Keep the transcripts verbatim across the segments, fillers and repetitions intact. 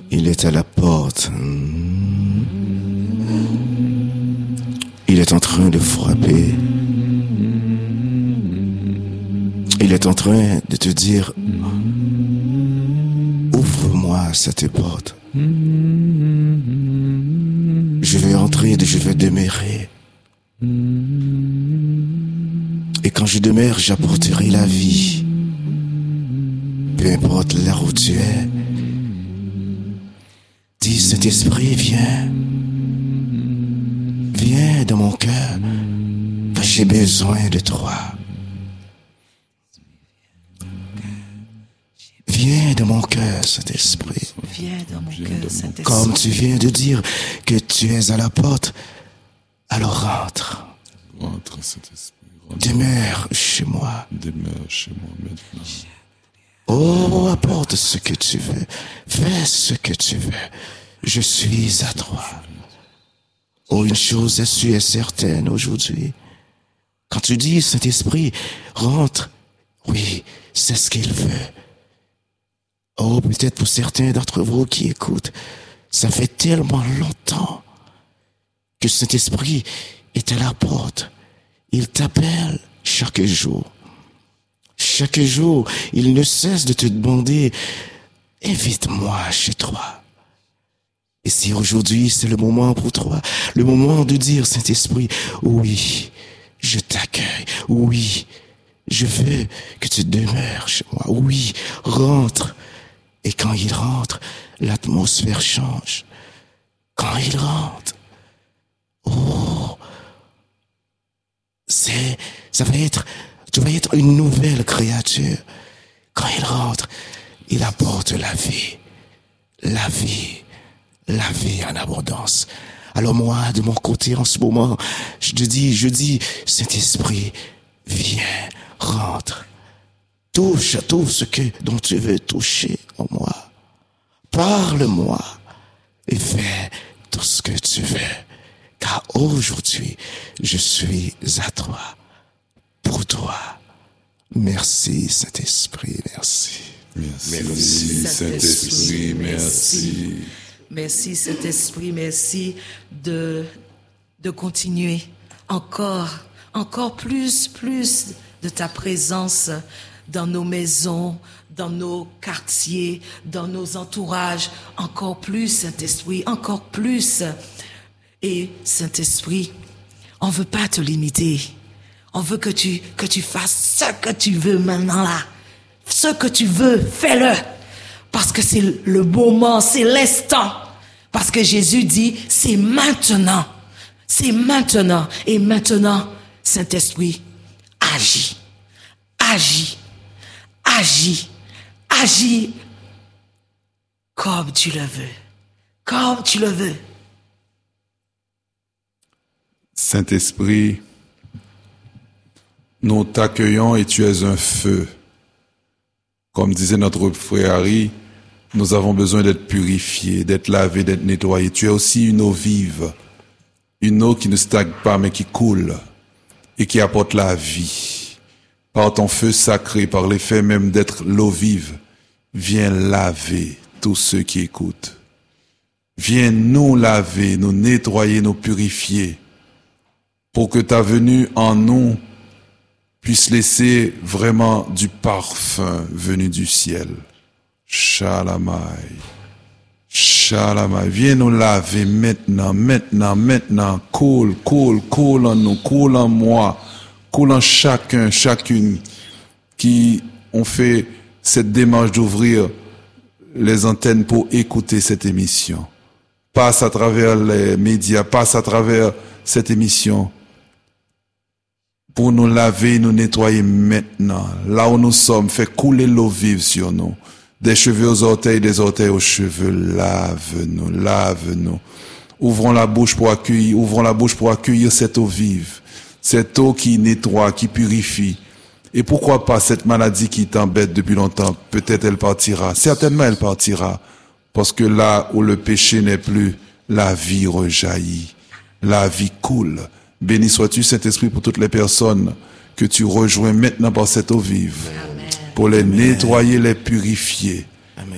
Il est à la porte. Il est en train de frapper. Il est en train de te dire, ouvre-moi cette porte. Je vais entrer et je vais demeurer. Et quand je demeure, j'apporterai la vie. Peu importe là où tu es. Dis, cet esprit, viens. Viens dans mon cœur. J'ai besoin de toi. Viens dans mon cœur, cet esprit. Viens dans mon cœur, cet esprit. Comme tu viens de dire que tu es à la porte, alors rentre. Rentre, cet esprit. Demeure chez moi. Demeure chez moi maintenant. Oh, apporte ce que tu veux. Fais ce que tu veux. Je suis à toi. Oh, une chose est sûre et certaine aujourd'hui. Quand tu dis, Saint-Esprit, rentre, oui, c'est ce qu'il veut. Oh, peut-être pour certains d'entre vous qui écoutent, ça fait tellement longtemps que Saint-Esprit est à la porte. Il t'appelle chaque jour. Chaque jour, il ne cesse de te demander, invite-moi chez toi. Et si aujourd'hui c'est le moment pour toi, le moment de dire, Saint-Esprit, oui, je t'accueille, oui, je veux que tu demeures chez moi, oui, rentre. Et quand il rentre, l'atmosphère change. Quand il rentre, oh, c'est, ça va être, tu vas être une nouvelle créature. Quand il rentre, il apporte la vie, la vie, la vie en abondance. Alors moi, de mon côté, en ce moment, je te dis, je dis, Saint-Esprit, viens, rentre. Touche à tout ce que, dont tu veux toucher en moi. Parle-moi et fais tout ce que tu veux. Car aujourd'hui, je suis à toi, pour toi. Merci, Saint-Esprit, merci. Merci, Merci, Saint-Esprit, merci. Merci, Saint-Esprit, merci de, de continuer encore, encore plus, plus de ta présence dans nos maisons, dans nos quartiers, dans nos entourages, encore plus, Saint-Esprit, encore plus. Et Saint-Esprit, on veut pas te limiter. On veut que tu, que tu fasses ce que tu veux maintenant là. Ce que tu veux, fais-le. Parce que c'est le moment, c'est l'instant. Parce que Jésus dit, c'est maintenant. C'est maintenant. Et maintenant, Saint-Esprit, agis. Agis. Agis. Agis comme tu le veux. Comme tu le veux. Saint-Esprit, nous t'accueillons et tu es un feu. Comme disait notre frère Harry, nous avons besoin d'être purifiés, d'être lavés, d'être nettoyés. Tu es aussi une eau vive, une eau qui ne stagne pas mais qui coule et qui apporte la vie. Par ton feu sacré, par l'effet même d'être l'eau vive, viens laver tous ceux qui écoutent. Viens nous laver, nous nettoyer, nous purifier, pour que ta venue en nous puisse laisser vraiment du parfum venu du ciel. Shalamai. Shalamai. Viens nous laver maintenant, maintenant, maintenant. Coule, coule, coule en nous, coule en moi, coule en chacun, chacune qui ont fait cette démarche d'ouvrir les antennes pour écouter cette émission. Passe à travers les médias, passe à travers cette émission pour nous laver, nous nettoyer maintenant. Là où nous sommes, fais couler l'eau vive sur nous. Des cheveux aux orteils, des orteils aux cheveux. Lave-nous, lave-nous. Ouvrons la bouche pour accueillir, ouvrons la bouche pour accueillir cette eau vive. Cette eau qui nettoie, qui purifie. Et pourquoi pas cette maladie qui t'embête depuis longtemps? Peut-être elle partira. Certainement elle partira. Parce que là où le péché n'est plus, la vie rejaillit. La vie coule. Béni sois-tu, Saint-Esprit, pour toutes les personnes que tu rejoins maintenant par cette eau vive. Amen. Pour les Amen. nettoyer, les purifier. Amen.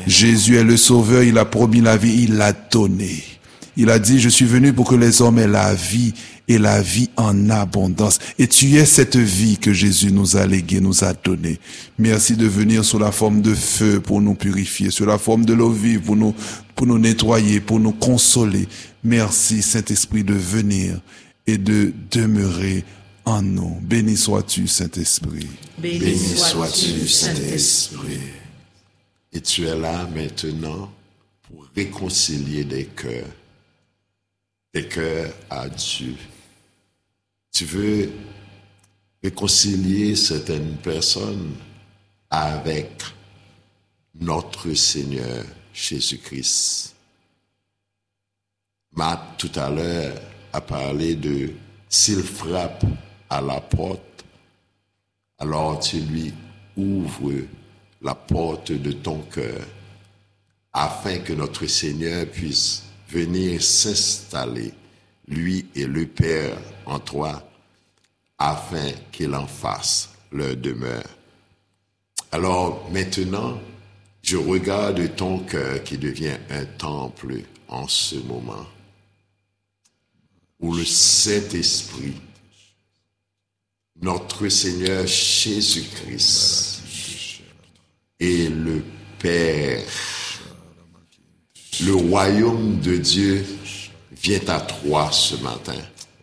Jésus est le sauveur, il a promis la vie, il l'a donné. Il a dit, je suis venu pour que les hommes aient la vie et la vie en abondance. Et tu es cette vie que Jésus nous a léguée, nous a donnée. Merci de venir sous la forme de feu pour nous purifier, sous la forme de l'eau vive pour nous, pour nous nettoyer, pour nous consoler. Merci, Saint-Esprit, de venir et de demeurer en nous. Béni sois-tu, Saint-Esprit. Béni, Béni sois-tu, sois-tu, Saint-Esprit. Et tu es là maintenant pour réconcilier des cœurs. Des cœurs à Dieu. Tu veux réconcilier certaines personnes avec notre Seigneur Jésus-Christ. Matt, tout à l'heure, a parlé de s'il frappe à la porte, alors tu lui ouvres la porte de ton cœur afin que notre Seigneur puisse venir s'installer, lui et le Père en toi, afin qu'il en fasse leur demeure. Alors maintenant, je regarde ton cœur qui devient un temple en ce moment, où le Saint-Esprit, notre Seigneur Jésus-Christ et le Père, le royaume de Dieu vient à toi ce matin.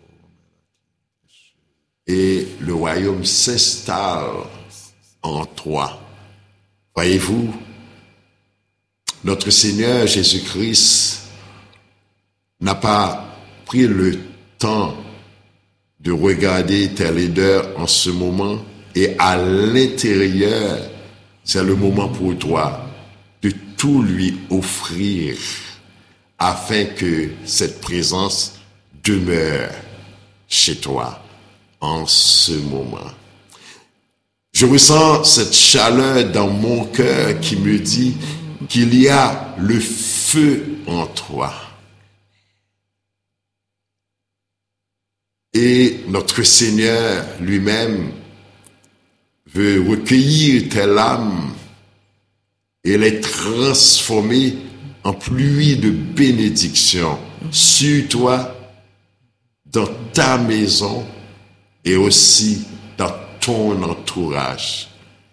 Et le royaume s'installe en toi. Voyez-vous, notre Seigneur Jésus-Christ n'a pas pris le temps de regarder tes leaders en ce moment, et à l'intérieur, c'est le moment pour toi de tout lui offrir afin que cette présence demeure chez toi en ce moment. Je ressens cette chaleur dans mon cœur qui me dit qu'il y a le feu en toi. Et notre Seigneur lui-même veut recueillir tes larmes et les transformer en pluie de bénédiction sur toi, dans ta maison et aussi dans ton entourage.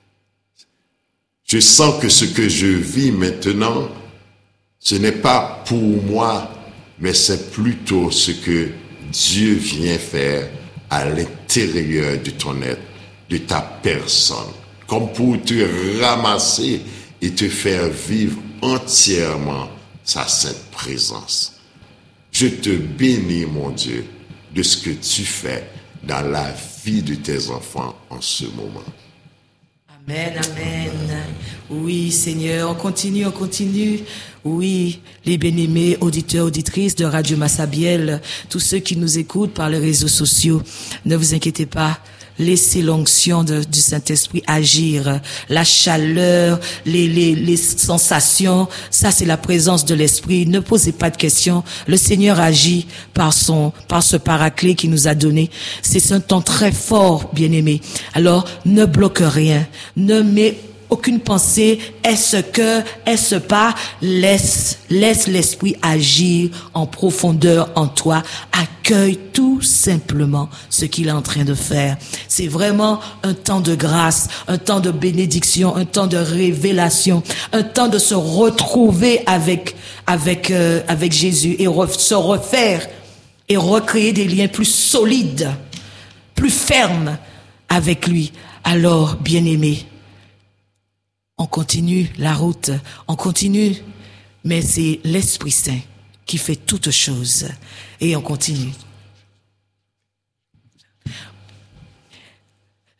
Je sens que ce que je vis maintenant, ce n'est pas pour moi, mais c'est plutôt ce que Dieu vient faire à l'intérieur de ton être, de ta personne, comme pour te ramasser et te faire vivre entièrement sa sainte présence. Je te bénis, mon Dieu, de ce que tu fais dans la vie de tes enfants en ce moment. Amen, amen. Oui, Seigneur, on continue, on continue. Oui, les bien-aimés auditeurs, auditrices de Radio Massabielle, tous ceux qui nous écoutent par les réseaux sociaux, ne vous inquiétez pas. Laissez l'onction de, du Saint-Esprit agir, la chaleur, les, les, les sensations, ça c'est la présence de l'Esprit. Ne posez pas de questions. Le Seigneur agit par son, par ce paraclet qu'il nous a donné. C'est un temps très fort, bien-aimé. Alors, ne bloque rien. Ne mets aucune pensée. Est-ce que, est-ce pas? Laisse, laisse l'Esprit agir en profondeur en toi. Accueille tout simplement ce qu'il est en train de faire. C'est vraiment un temps de grâce, un temps de bénédiction, un temps de révélation, un temps de se retrouver avec, avec, euh, avec Jésus et re- se refaire et recréer des liens plus solides, plus fermes avec lui. Alors, bien-aimé, on continue la route, on continue, mais c'est l'Esprit Saint qui fait toutes choses. Et on continue.